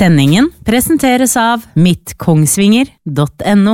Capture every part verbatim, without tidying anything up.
Sendingen presenteres av mittkongsvinger punktum no.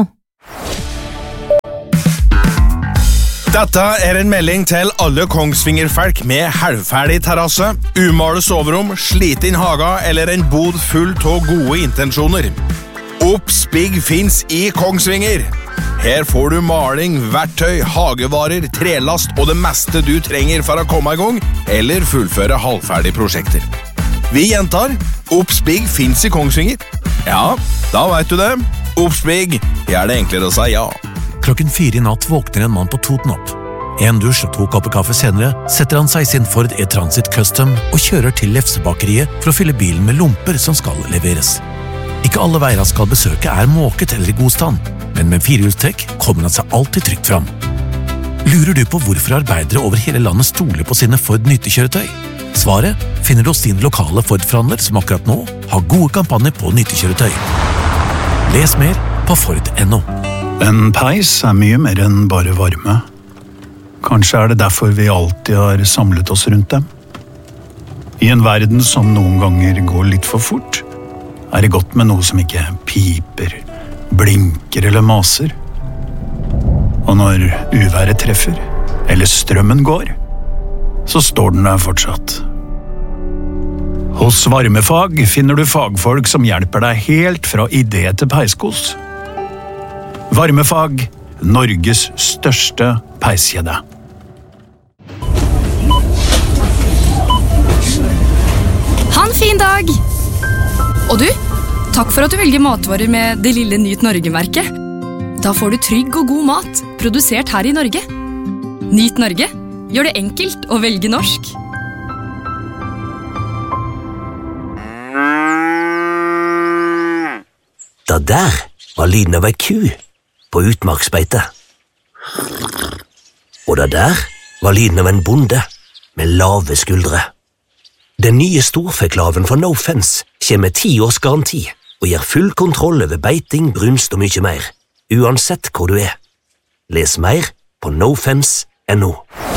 Dette er en melding til alle Kongsvinger-folk med halvferdig terrasse, umale soverom, sliten haga eller en bod full av gode intensjoner. Oppspigg finns i Kongsvinger. Her får du maling, verktøy, hagevarer, trelast og det meste du trenger for å komme i gang eller fullføre halvferdige prosjekter. Vi gjentar, Oppspigg finns i Kongsvinger. Ja, da vet du det. Oppspigg, gjør det enklere å si ja. Klokken fire i natt våkner en mann på Toten opp. En dusj og to kopper kaffe senere setter han seg i sin Ford E-Transit Custom og kjører til Lefsebakeriet for å fylle bilen med lomper som skal leveres. Ikke alle veier han skal besøke er måket eller i god stand, men med firehjulstrekk kommer han seg alltid trygt fram. Lurer du på hvorfor arbeidere over hele landet stoler på sine Ford nyttekjøretøy? Svaret finner du hos din lokale Ford-forhandler som akkurat nå har gode kampanjer på nyttekjøretøy. Les mer på Ford punktum no. En peis er mye mer enn bare varme. Kanskje er det derfor vi alltid har samlet oss rundt dem. I en verden som noen ganger går litt for fort, er det godt med noe som ikke piper, blinker eller maser. Og når uværet treffer, eller strømmen går, så står den der fortsatt. Hos Varmefag finner du fagfolk som hjelper deg helt fra idé til peiskos. Varmefag, Norges største peiskjede. Ha en fin dag! Og du, takk for at du velger matvarer med det lille Nyt Norge-merket. Da får du trygg og god mat, produsert her i Norge. Nyt Norge, gjør det enkelt å velge norsk. Da der var lyden av ei ku på utmarksbeite. Og da der var lyden av en bonde med lave skuldre. Den nye storfeklaven fra No Fence kommer med ti års garanti og gir full kontroll over beiting, brunst og mye mer, uansett hvor du er. Les mer på no fence punktum no.